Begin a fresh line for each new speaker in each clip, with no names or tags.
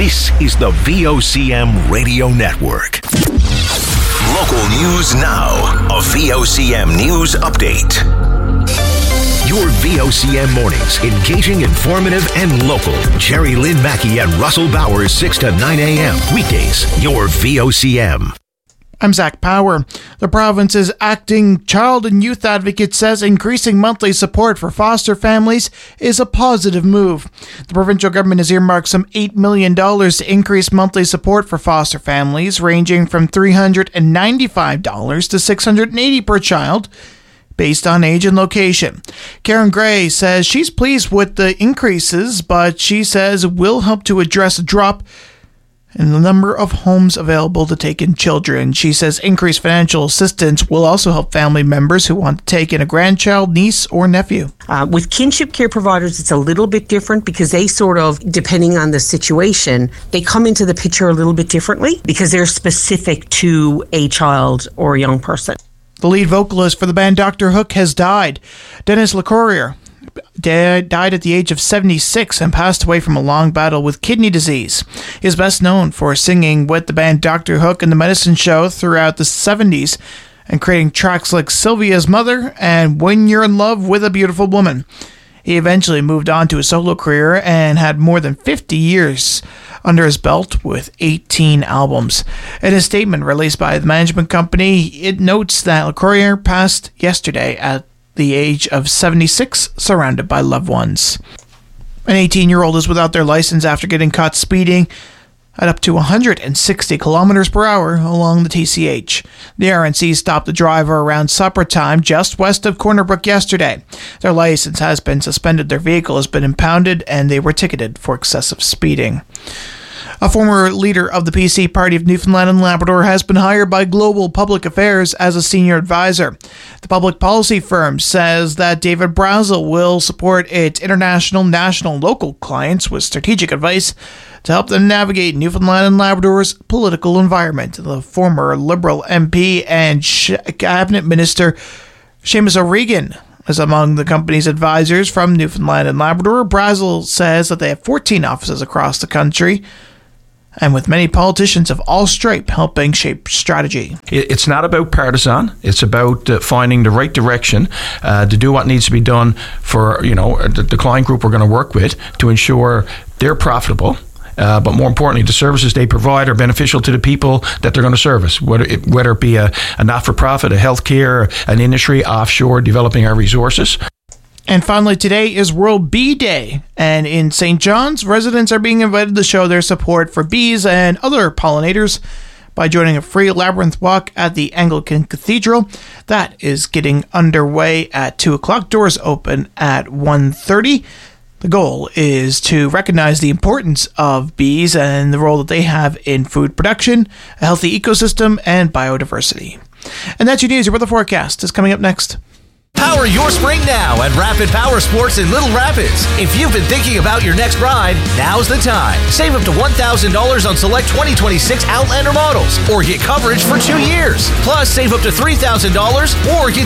This is the VOCM Radio Network. Local news now. A VOCM news update. Your VOCM mornings, engaging, informative, and local. Jerry Lynn Mackey and Russell Bowers, 6 to 9 a.m. Weekdays, your VOCM.
I'm Zach Power. The province's acting child and youth advocate says increasing monthly support for foster families is a positive move. The provincial government has earmarked some $8 million to increase monthly support for foster families, ranging from $395 to $680 per child, based on age and location. Karen Gray says she's pleased with the increases, but she says it will help to address a drop in the number of homes available to take in children. She says increased financial assistance will also help family members who want to take in a grandchild, niece, or nephew.
With kinship care providers, it's a little bit different because they sort of, depending on the situation, they come into the picture a little bit differently because they're specific to a child or a young person.
The lead vocalist for the band Dr. Hook has died. Dennis LeCourrier died at the age of 76 and passed away from a long battle with kidney disease. He is best known for singing with the band Dr. Hook and the Medicine Show throughout the 70s and creating tracks like Sylvia's Mother and When You're in Love with a Beautiful Woman. He eventually moved on to a solo career and had more than 50 years under his belt with 18 albums. In a statement released by the management company, it notes that LeCourrier passed yesterday at the age of 76, surrounded by loved ones. An 18-year-old is without their license after getting caught speeding at up to 160 kilometers per hour along the TCH. The RNC stopped the driver around supper time just west of Corner Brook yesterday. Their license has been suspended, their vehicle has been impounded, and they were ticketed for excessive speeding. A former leader of the PC Party of Newfoundland and Labrador has been hired by Global Public Affairs as a senior advisor. The public policy firm says that David Brazel will support its international, national, and local clients with strategic advice to help them navigate Newfoundland and Labrador's political environment. The former Liberal MP and Cabinet Minister Seamus O'Regan is among the company's advisors from Newfoundland and Labrador. Brazel says that they have 14 offices across the country, and with many politicians of all stripe helping shape strategy.
It's not about partisan. It's about finding the right direction to do what needs to be done for the client group we're going to work with to ensure they're profitable. But more importantly, the services they provide are beneficial to the people that they're going to service, whether it be a not-for-profit, a healthcare, an industry, offshore, developing our resources.
And finally, today is World Bee Day, and in St. John's, residents are being invited to show their support for bees and other pollinators by joining a free labyrinth walk at the Anglican Cathedral. That is getting underway at 2 o'clock. Doors open at 1:30. The goal is to recognize the importance of bees and the role that they have in food production, a healthy ecosystem, and biodiversity. And that's your news. Your weather forecast is coming up next.
Power your spring now at Rapid Power Sports in Little Rapids. If you've been thinking about your next ride, now's the time. Save up to $1,000 on select 2026 Outlander models or get coverage for 2 years. Plus, save up to $3,000 or get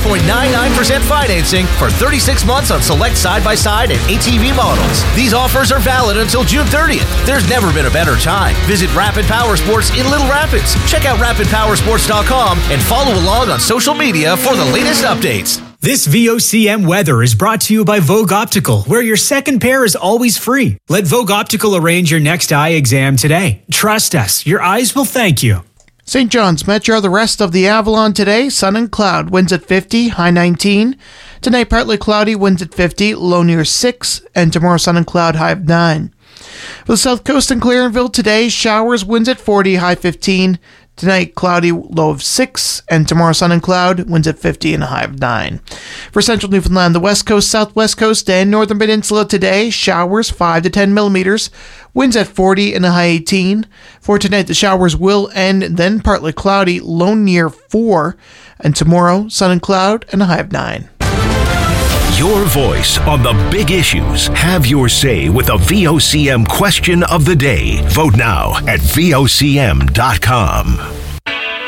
0.99% financing for 36 months on select side-by-side and ATV models. These offers are valid until June 30th. There's never been a better time. Visit Rapid Power Sports in Little Rapids. Check out rapidpowersports.com and follow along on social media for the latest updates.
This VOCM weather is brought to you by Vogue Optical, where your second pair is always free. Let Vogue Optical arrange your next eye exam today. Trust us, your eyes will thank you.
St. John's Metro, the rest of the Avalon today, sun and cloud, winds at 50, high 19. Tonight, partly cloudy, winds at 50, low near 6. And tomorrow, sun and cloud, high of 9. For the South Coast and Clarenville today, showers, winds at 40, high 15. Tonight, cloudy, low of 6, and tomorrow, sun and cloud, winds at 50 and a high of 9. For central Newfoundland, the west coast, southwest coast, and northern peninsula today, showers 5 to 10 millimeters, winds at 40 and a high 18. For tonight, the showers will end, then partly cloudy, low near 4, and tomorrow, sun and cloud, and a high of 9.
Your voice on the big issues. Have your say with the VOCM question of the day. Vote now at VOCM.com.